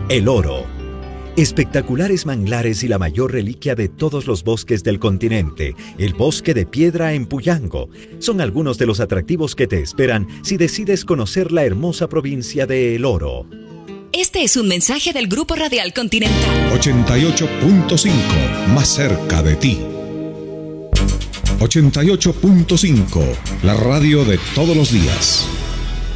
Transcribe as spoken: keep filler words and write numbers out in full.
El oro. Espectaculares manglares y la mayor reliquia de todos los bosques del continente, el bosque de piedra en Puyango, son algunos de los atractivos que te esperan si decides conocer la hermosa provincia de El Oro. Este es un mensaje del Grupo Radial Continental. ochenta y ocho punto cinco, más cerca de ti. ochenta y ocho punto cinco, la radio de todos los días.